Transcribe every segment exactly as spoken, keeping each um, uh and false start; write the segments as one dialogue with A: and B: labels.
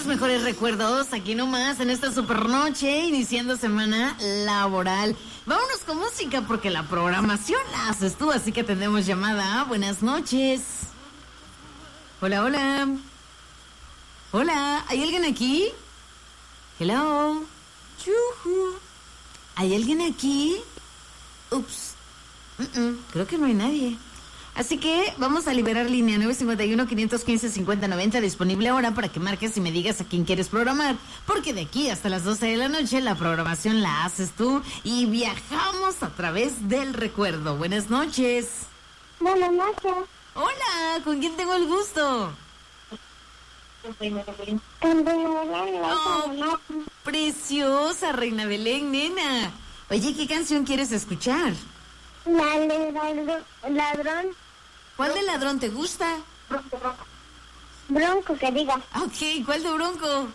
A: mejores recuerdos aquí nomás en esta super noche, iniciando semana laboral. Vámonos con música porque la programación la haces tú, así que tendremos llamada. Buenas noches. Hola, hola. Hola, ¿hay alguien aquí? Hello. Chuhu. ¿Hay alguien aquí? Ups. Uh-uh. Creo que no hay nadie. Así que vamos a liberar línea nueve cinco uno, cinco uno cinco, cinco cero nueve cero disponible ahora para que marques y me digas a quién quieres programar, porque de aquí hasta las doce de la noche la programación la haces tú y viajamos a través del recuerdo. Buenas noches.
B: Buenas noches.
A: Hola, ¿con quién tengo el gusto?
B: Con Reina Belén, la
A: Oh,
B: hija de
A: preciosa Reina Belén, nena. Oye, ¿qué canción quieres escuchar?
B: La de ladrón, ladrón
A: ¿Cuál de ladrón te gusta?
B: Bronco, que diga.
A: Ok, ¿cuál de Bronco?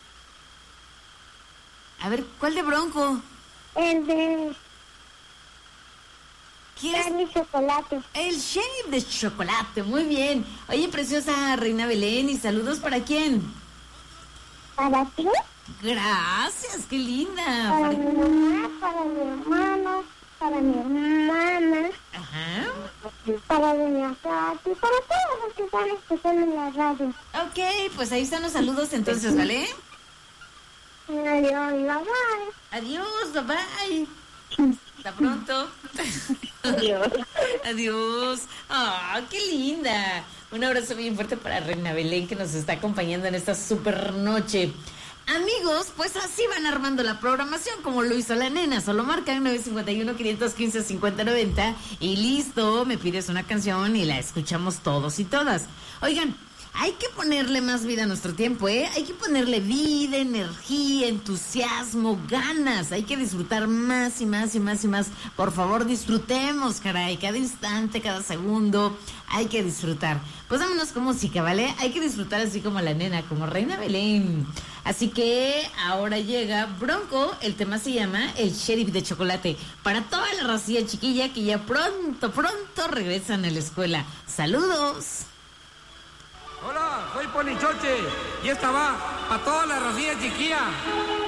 A: A ver, ¿cuál de Bronco?
B: El de
A: ¿Quieres?
B: Charlie Chocolate.
A: El sheriff de chocolate, muy bien. Oye, preciosa Reina Belén, ¿y saludos para quién?
B: ¿Para ti?
A: Gracias, qué linda.
B: Para
A: Para-
B: mi mamá, para mi hermano, para mi hermana,
A: Ajá.
B: para doña Katy, para todos los que están escuchando en la radio.
A: Ok, pues ahí están los saludos entonces, ¿vale?
B: Adiós, bye bye.
A: Adiós, bye bye. Hasta pronto.
B: Adiós.
A: Adiós. Ah, qué linda. Un abrazo bien fuerte para Reina Belén que nos está acompañando en esta super noche. Amigos, pues así van armando la programación como lo hizo la nena. Solo marcan nueve cinco uno, cinco uno cinco, cinco cero nueve cero y listo, me pides una canción y la escuchamos todos y todas. Oigan, hay que ponerle más vida a nuestro tiempo, ¿eh? Hay que ponerle vida, energía, entusiasmo, ganas. Hay que disfrutar más y más y más y más. Por favor, disfrutemos, caray. Cada instante, cada segundo, hay que disfrutar. Pues vámonos con música, ¿vale? Hay que disfrutar así como la nena, como Reina Belén. Así que ahora llega Bronco, el tema se llama El Sheriff de Chocolate. Para toda la racilla chiquilla que ya pronto, pronto regresan a la escuela. ¡Saludos!
C: Hola, soy Ponichoche y esta va para toda la racilla chiquilla.